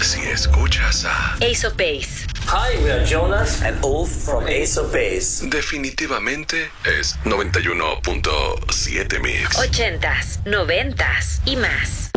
si escuchas a Ace of Base. Hi, we are Jonas and Ulf from Ace of Base. definitivamente es 91.7 Mix. 80s, 90s y más.